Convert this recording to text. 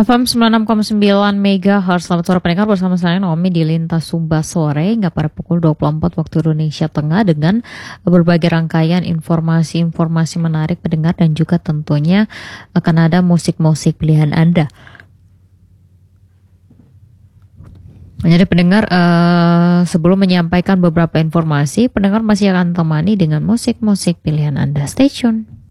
FM 96,9 MHz. Selamat sore pendengar, bersama saya Naomi di Lintas Sumba Sore hingga pada pukul 24 waktu Indonesia Tengah dengan berbagai rangkaian informasi-informasi menarik pendengar, dan juga tentunya akan ada musik-musik pilihan Anda. Jadi pendengar, sebelum menyampaikan beberapa informasi, pendengar masih akan temani dengan musik-musik pilihan Anda. Stay tune.